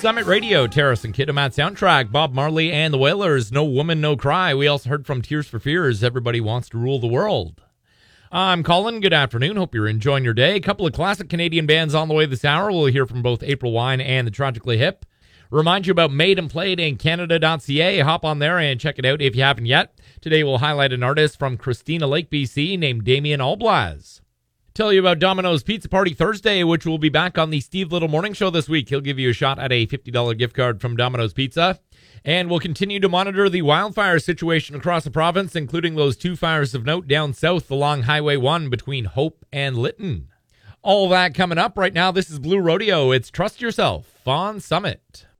Summit Radio, Terrace and Kiddo soundtrack, Bob Marley and the Wailers, No Woman, No Cry. We also heard from Tears for Fears, Everybody Wants to Rule the World. I'm Colin. Good afternoon. Hope you're enjoying your day. A couple of classic Canadian bands on the way this hour. We'll hear from both April Wine and the Tragically Hip. Remind you about Made and Played in Canada.ca. Hop on there and check it out if you haven't yet. Today we'll highlight an artist from Christina Lake, BC named Damien Alblaz. Tell you about Domino's Pizza Party Thursday, which will be back on the Steve Little Morning Show this week. He'll give you a shot at a $50 gift card from Domino's Pizza. And we'll continue to monitor the wildfire situation across the province, including those two fires of note down south along Highway 1 between Hope and Lytton. All that coming up right now. This is Blue Rodeo. It's Trust Yourself on Summit.